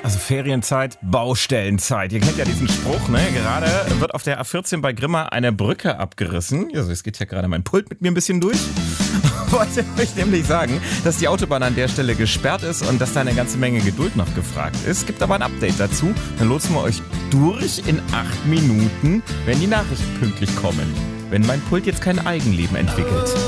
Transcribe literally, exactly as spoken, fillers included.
Also Ferienzeit, Baustellenzeit. Ihr kennt ja diesen Spruch, ne? Gerade wird auf der A vierzehn bei Grimma eine Brücke abgerissen. Also es geht ja gerade mein Pult mit mir ein bisschen durch. Wollte euch nämlich sagen, dass die Autobahn an der Stelle gesperrt ist und dass da eine ganze Menge Geduld noch gefragt ist. Es gibt aber ein Update dazu. Dann lotsen wir euch durch in acht Minuten, wenn die Nachrichten pünktlich kommen. Wenn mein Pult jetzt kein Eigenleben entwickelt.